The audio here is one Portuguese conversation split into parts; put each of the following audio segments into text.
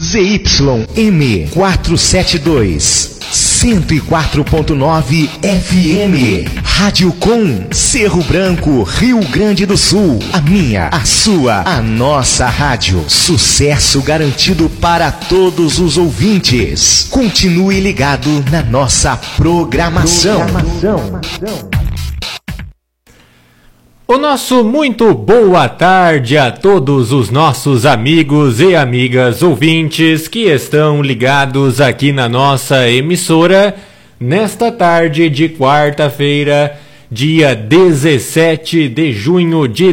ZYM 472, 104.9 FM. Rádio Com, Cerro Branco, Rio Grande do Sul. A minha, a sua, a nossa rádio. Sucesso garantido para todos os ouvintes. Continue ligado na nossa programação. O nosso muito boa tarde a todos os nossos amigos e amigas ouvintes que estão ligados aqui na nossa emissora nesta tarde de quarta-feira, dia 17 de junho de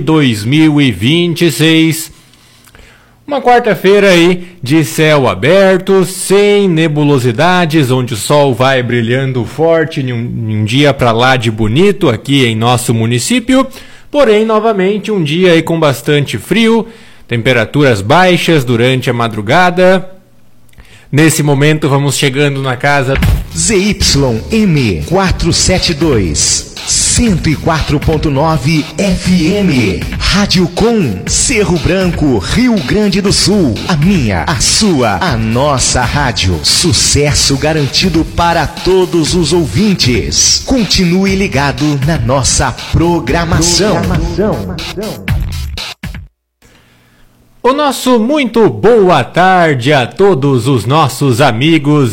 2026. Uma quarta-feira aí de céu aberto, sem nebulosidades, onde o sol vai brilhando forte em um dia pra lá de bonito aqui em nosso município. Porém, novamente, um dia aí com bastante frio, temperaturas baixas durante a madrugada. Nesse momento, vamos chegando na casa ZYM 472, 104.9 FM. Rádio Com, Cerro Branco, Rio Grande do Sul. A minha, a sua, a nossa rádio. Sucesso garantido para todos os ouvintes. Continue ligado na nossa programação. O nosso muito boa tarde a todos os nossos amigos